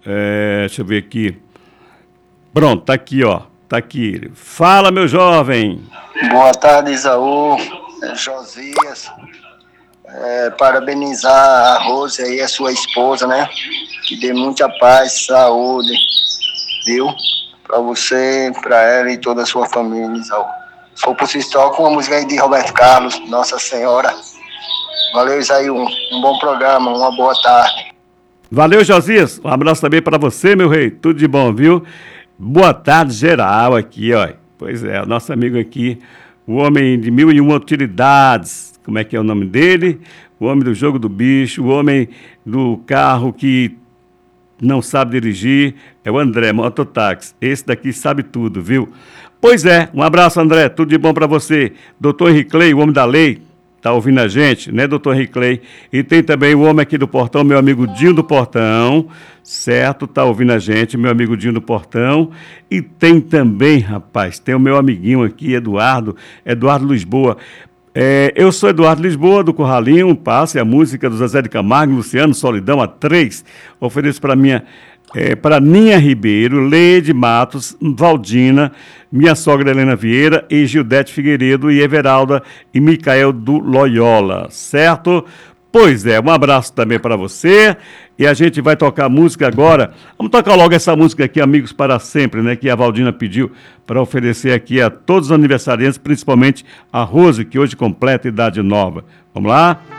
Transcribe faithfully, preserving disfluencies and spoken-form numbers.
É, deixa eu ver aqui. Pronto, tá aqui, ó. Tá aqui. Fala, meu jovem. Boa tarde, Isaú. É Josias. É, parabenizar a Rose aí, a sua esposa, né? Que dê muita paz, saúde, viu? Pra você, pra ela e toda a sua família, Isaú. Se for possível, toca uma música aí de Roberto Carlos, Nossa Senhora. Valeu, Isaú. Um, um bom programa, uma boa tarde. Valeu, Josias. Um abraço também para você, meu rei. Tudo de bom, viu? Boa tarde, geral, aqui, ó. Pois é, o nosso amigo aqui, o homem de mil e uma utilidades. Como é que é o nome dele? O homem do jogo do bicho, o homem do carro que não sabe dirigir, é o André, mototáxi. Esse daqui sabe tudo, viu? Pois é, um abraço, André. Tudo de bom para você. doutor Henrique Clay, o homem da lei. Tá ouvindo a gente, né, doutor Henrique Clay? E tem também o homem aqui do Portão, meu amigo Dinho do Portão, certo? Tá ouvindo a gente, meu amigo Dinho do Portão. E tem também, rapaz, tem o meu amiguinho aqui, Eduardo, Eduardo Lisboa. É, eu sou Eduardo Lisboa, do Curralinho, passe a música do Zezé de Camargo, Luciano Solidão, a três. Ofereço para minha... É, para Ninha Ribeiro, Leide Matos, Valdina, minha sogra Helena Vieira e Gildete Figueiredo e Everalda e Micael do Loyola, certo? Pois é, um abraço também para você e a gente vai tocar música agora. Vamos tocar logo essa música aqui, Amigos para Sempre, né? Que a Valdina pediu para oferecer aqui a todos os aniversariantes, principalmente a Rose, que hoje completa idade nova. Vamos lá?